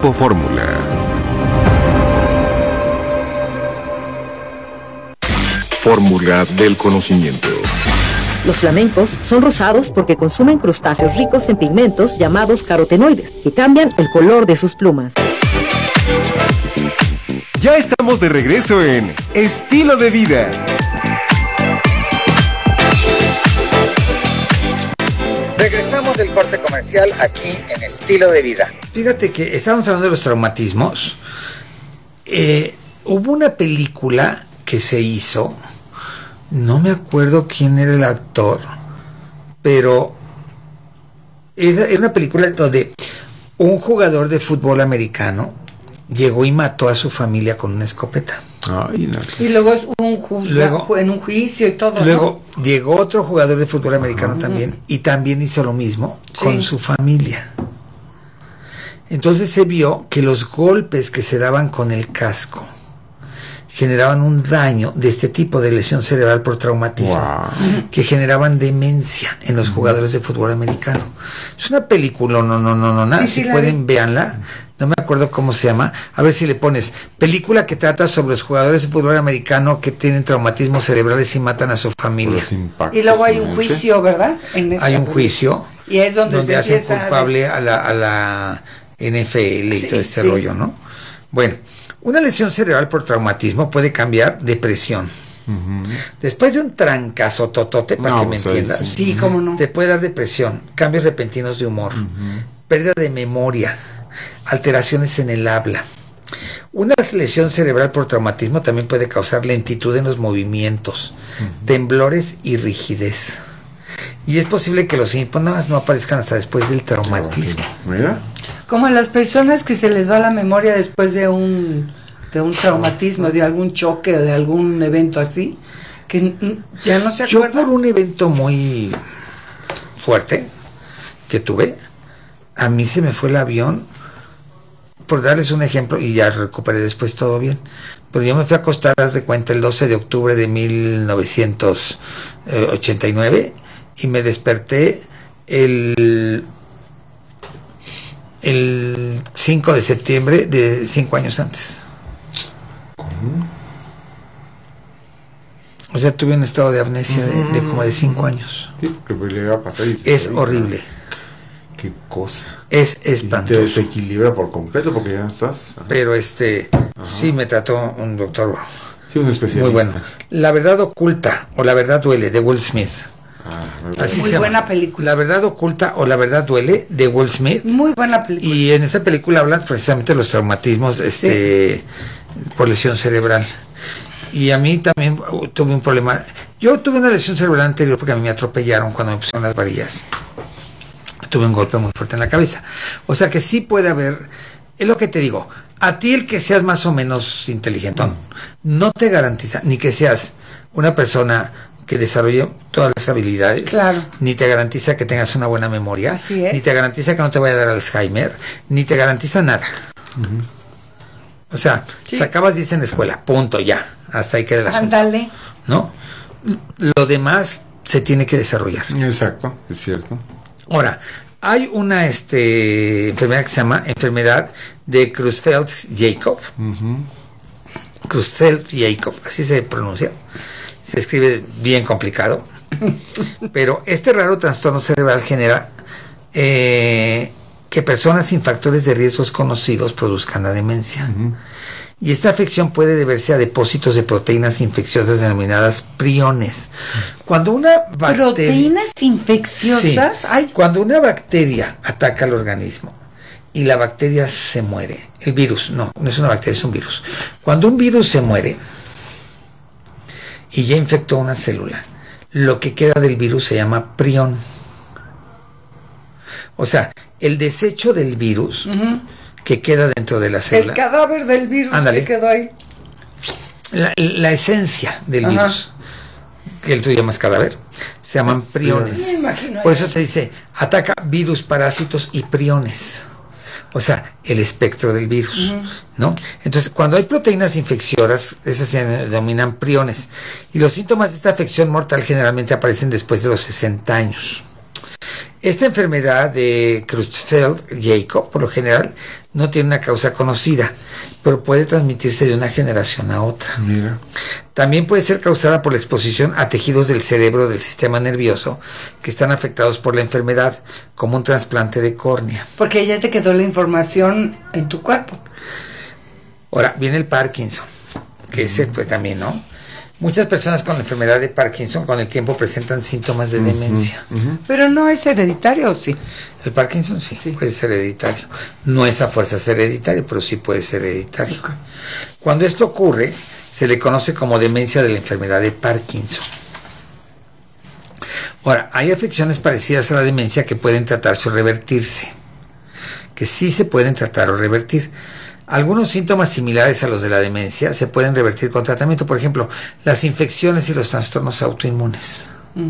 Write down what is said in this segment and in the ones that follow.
Fórmula. Fórmula del conocimiento. Los flamencos son rosados porque consumen crustáceos ricos en pigmentos llamados carotenoides, que cambian el color de sus plumas. Ya estamos de regreso en Estilo de Vida. Regresamos del corte comercial aquí en Estilo de Vida. Fíjate que estábamos hablando de los traumatismos. Hubo una película que se hizo, no me acuerdo quién era el actor, pero era una película donde un jugador de fútbol americano llegó y mató a su familia con una escopeta. Ay, no. Y luego es en un juicio y todo. Luego llegó otro jugador de fútbol americano también, y también hizo lo mismo con su familia. Entonces se vio que los golpes que se daban con el casco generaban un daño de este tipo de lesión cerebral por traumatismo, que generaban demencia en los jugadores de fútbol americano. Es una película, nada, si pueden, véanla. No me acuerdo cómo se llama. A ver si le pones película que trata sobre los jugadores de fútbol americano que tienen traumatismos cerebrales y matan a su familia. Y luego hay un juicio, ¿verdad? Hay un juicio y es donde hacen culpable a la NFL y todo este rollo, ¿no? Bueno, una lesión cerebral por traumatismo puede cambiar depresión. Después de un trancazo totote, para que me entiendas, sí, cómo no, te puede dar depresión, cambios repentinos de humor, pérdida de memoria, alteraciones en el habla. Una lesión cerebral por traumatismo también puede causar lentitud en los movimientos, temblores y rigidez. Y es posible que los síntomas no aparezcan hasta después del traumatismo. Mira. Como a las personas que se les va la memoria después de un traumatismo, de algún choque o de algún evento así, que ya no se acuerdan. Yo por un evento muy fuerte que tuve, a mí se me fue el avión, por darles un ejemplo, y ya recuperé después todo bien. Pero yo me fui a acostar, haz de cuenta, el 12 de octubre de 1989 y me desperté el 5 de septiembre de 5 años antes. O sea, tuve un estado de amnesia de como de 5 años. Sí, porque le iba a pasar es horrible. Qué cosa. Es espantoso. Te desequilibra por completo porque ya no estás. Pero sí me trató un doctor. Sí, un especialista. Muy bueno. La verdad oculta o La verdad duele, de Will Smith. Así muy buena película. La verdad oculta o La verdad duele, de Will Smith. Muy buena película. Y en esta película hablan precisamente de los traumatismos por lesión cerebral. Y a mí también tuve un problema. Yo tuve una lesión cerebral anterior porque a mí me atropellaron cuando me pusieron las varillas. Tuve un golpe muy fuerte en la cabeza. O sea que sí puede haber, es lo que te digo, a ti el que seas más o menos inteligentón, no te garantiza ni que seas una persona que desarrolle todas las habilidades, ni te garantiza que tengas una buena memoria, ni te garantiza que no te vaya a dar Alzheimer, ni te garantiza nada. O sea, sacabas 10 en la escuela, punto, ya, hasta ahí queda el asunto. Ándale. ¿No? Lo demás se tiene que desarrollar. Exacto, es cierto. Ahora, hay una enfermedad que se llama enfermedad de Creutzfeldt-Jakob. Creutzfeldt-Jakob, así se pronuncia. Se escribe bien complicado. Pero este raro trastorno cerebral genera que personas sin factores de riesgos conocidos produzcan la demencia. Y esta afección puede deberse a depósitos de proteínas infecciosas denominadas priones. Cuando una bacteria... ¿Proteínas infecciosas? Sí, cuando una bacteria ataca al organismo y la bacteria se muere, el virus, no es una bacteria, es un virus. Cuando un virus se muere y ya infectó una célula, lo que queda del virus se llama prión. O sea, el desecho del virus que queda dentro de la célula. El cadáver del virus que quedó ahí. La esencia del virus, que tú llamas cadáver, se llaman priones. Por eso se dice, ataca virus, parásitos y priones. O sea, el espectro del virus, ¿no? Entonces, cuando hay proteínas infecciosas, esas se denominan priones. Y los síntomas de esta afección mortal generalmente aparecen después de los 60 años. Esta enfermedad de Creutzfeldt-Jakob, por lo general, no tiene una causa conocida, pero puede transmitirse de una generación a otra. Mira. También puede ser causada por la exposición a tejidos del cerebro del sistema nervioso que están afectados por la enfermedad, como un trasplante de córnea. Porque ya te quedó la información en tu cuerpo. Ahora, viene el Parkinson, que ese pues también, ¿no? Muchas personas con la enfermedad de Parkinson con el tiempo presentan síntomas de demencia. Pero no es hereditario, ¿o sí? El Parkinson sí puede ser hereditario. No es a fuerzas hereditario, pero sí puede ser hereditario. Okay. Cuando esto ocurre, se le conoce como demencia de la enfermedad de Parkinson. Ahora, hay afecciones parecidas a la demencia que pueden tratarse o revertirse. Que sí se pueden tratar o revertir. Algunos síntomas similares a los de la demencia se pueden revertir con tratamiento, por ejemplo, las infecciones y los trastornos autoinmunes.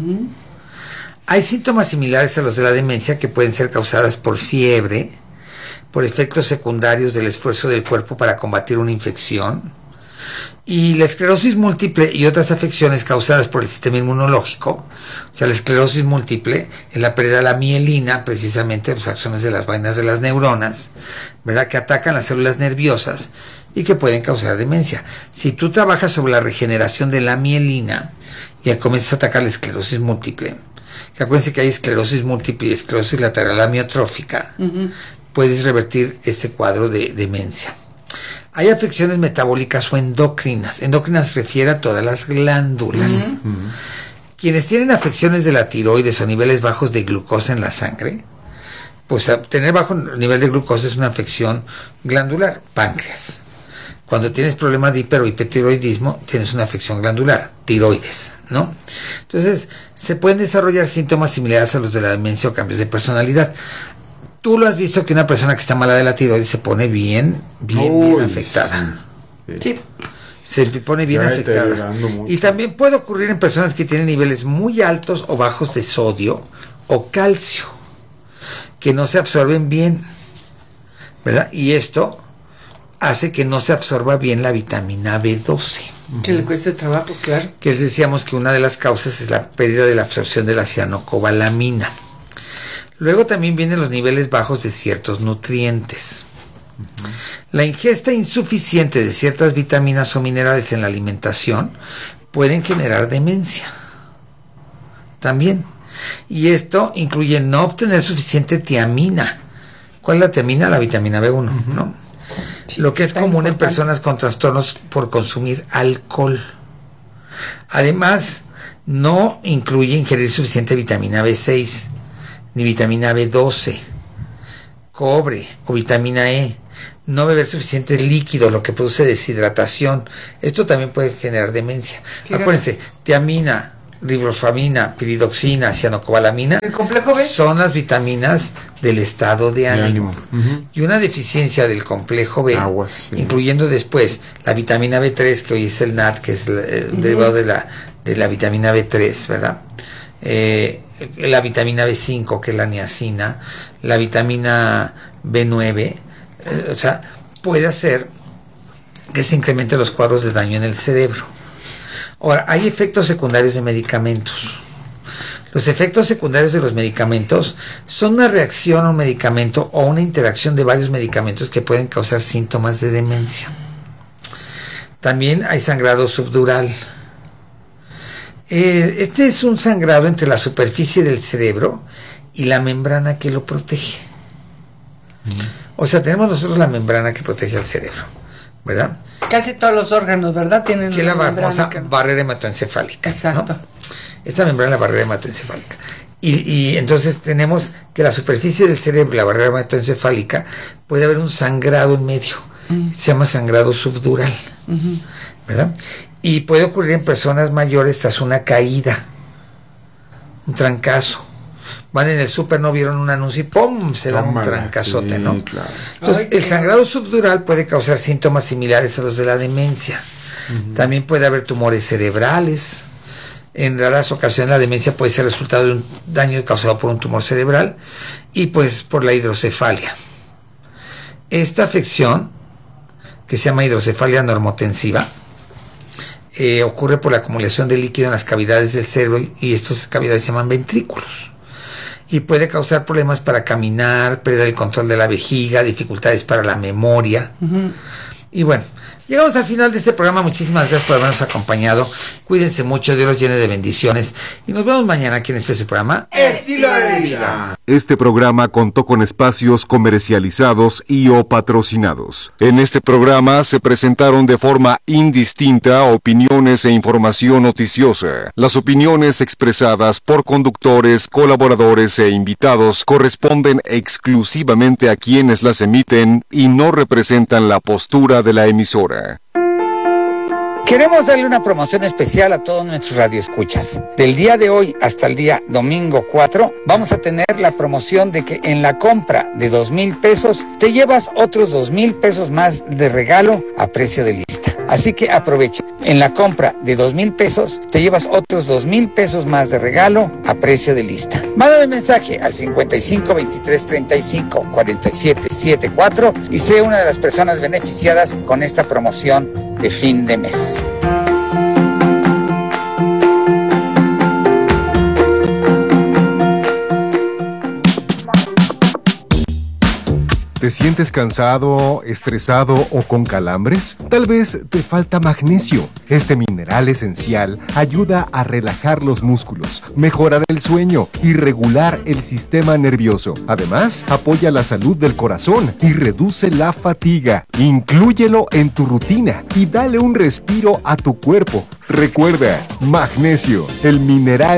Hay síntomas similares a los de la demencia que pueden ser causadas por fiebre, por efectos secundarios del esfuerzo del cuerpo para combatir una infección, y la esclerosis múltiple y otras afecciones causadas por el sistema inmunológico. O sea, la esclerosis múltiple es la pérdida de la mielina, precisamente las acciones de las vainas de las neuronas, ¿verdad?, que atacan las células nerviosas y que pueden causar demencia. Si tú trabajas sobre la regeneración de la mielina y comienzas a atacar la esclerosis múltiple, que acuérdense que hay esclerosis múltiple y esclerosis lateral amiotrófica, puedes revertir este cuadro de demencia. Hay afecciones metabólicas o endocrinas. Endocrinas se refiere a todas las glándulas. Quienes tienen afecciones de la tiroides o niveles bajos de glucosa en la sangre, pues tener bajo nivel de glucosa es una afección glandular, páncreas. Cuando tienes problemas de hiper o hipertiroidismo, tienes una afección glandular, tiroides, ¿no? Entonces, se pueden desarrollar síntomas similares a los de la demencia o cambios de personalidad. Tú lo has visto que una persona que está mala de la tiroides se pone bien afectada. Sí. Se pone bien afectada. Y también puede ocurrir en personas que tienen niveles muy altos o bajos de sodio o calcio, que no se absorben bien, ¿verdad? Y esto hace que no se absorba bien la vitamina B12. Que le cueste trabajo, claro. Que decíamos que una de las causas es la pérdida de la absorción de la cianocobalamina. Luego también vienen los niveles bajos de ciertos nutrientes. La ingesta insuficiente de ciertas vitaminas o minerales en la alimentación pueden generar demencia también. Y esto incluye no obtener suficiente tiamina. ¿Cuál es la tiamina? La vitamina B1, ¿no? Sí, lo que es común en personas con trastornos por consumir alcohol. Además, no incluye ingerir suficiente vitamina B6, ni vitamina B12, cobre o vitamina E. No beber suficiente líquido, lo que produce deshidratación. Esto también puede generar demencia. Fíjate. Acuérdense, tiamina, riboflavina, piridoxina, cianocobalamina, ¿el complejo B? Son las vitaminas del estado de ánimo. Y una deficiencia del complejo B, incluyendo después la vitamina B3, que hoy es el NAD, que es derivado de la vitamina B3, ¿verdad? La vitamina B5, que es la niacina, la vitamina B9, o sea, puede hacer que se incrementen los cuadros de daño en el cerebro. Ahora, hay efectos secundarios de medicamentos. Los efectos secundarios de los medicamentos son una reacción a un medicamento o una interacción de varios medicamentos que pueden causar síntomas de demencia. También hay sangrado subdural. Este es un sangrado entre la superficie del cerebro y la membrana que lo protege. O sea, tenemos nosotros la membrana que protege al cerebro, ¿verdad? Casi todos los órganos, ¿verdad? Tienen que la famosa barrera hematoencefálica. Exacto. ¿No? Esta membrana es la barrera hematoencefálica. Y entonces tenemos que la superficie del cerebro, la barrera hematoencefálica, puede haber un sangrado en medio. Se llama sangrado subdural, ¿verdad? Y puede ocurrir en personas mayores tras una caída, un trancazo. Van en el súper, no vieron un anuncio y ¡pum! Se dan un trancazote, ¿no? Claro. Entonces, el sangrado subdural puede causar síntomas similares a los de la demencia. También puede haber tumores cerebrales. En raras ocasiones la demencia puede ser resultado de un daño causado por un tumor cerebral y pues por la hidrocefalia. Esta afección, que se llama hidrocefalia normotensiva, ocurre por la acumulación de líquido en las cavidades del cerebro y estas cavidades se llaman ventrículos. y puede causar problemas para caminar, pérdida del control de la vejiga, dificultades para la memoria. Y bueno, llegamos al final de este programa. Muchísimas gracias por habernos acompañado. Cuídense mucho, Dios los llene de bendiciones. Y nos vemos mañana aquí en su programa Estilo de Vida. Este programa contó con espacios comercializados y o patrocinados. En este programa se presentaron de forma indistinta opiniones e información noticiosa. Las opiniones expresadas por conductores, colaboradores e invitados corresponden exclusivamente a quienes las emiten y no representan la postura de la emisora. Queremos darle una promoción especial a todos nuestros radioescuchas. Del día de hoy hasta el día domingo 4, vamos a tener la promoción de que en la compra de 2,000 pesos te llevas otros 2,000 pesos más de regalo a precio de lista. Así que aprovecha. En la compra de 2,000 pesos te llevas otros 2,000 pesos más de regalo a precio de lista. Mándame mensaje al 55 23 35 47 74 y sé una de las personas beneficiadas con esta promoción de fin de mes. ¿Te sientes cansado, estresado o con calambres? Tal vez te falta magnesio. Este mineral esencial ayuda a relajar los músculos, mejorar el sueño y regular el sistema nervioso. Además, apoya la salud del corazón y reduce la fatiga. Inclúyelo en tu rutina y dale un respiro a tu cuerpo. Recuerda, magnesio, el mineral